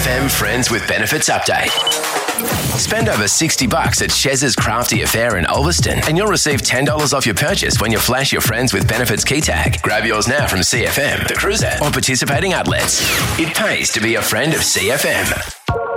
CFM Friends with Benefits update. Spend over $60 at Chez's Crafty Affair in Ulverston and you'll receive $10 off your purchase when you flash your Friends with Benefits key tag. Grab yours now from CFM, The Cruiser, or participating outlets. It pays to be a friend of CFM.